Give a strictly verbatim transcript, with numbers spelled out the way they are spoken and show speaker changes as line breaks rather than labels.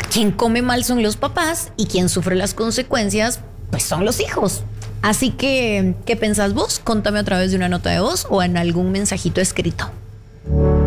quien come mal son los papás y quien sufre las consecuencias, pues son los hijos. Así que, ¿qué pensás vos? Contame a través de una nota de voz o en algún mensajito escrito.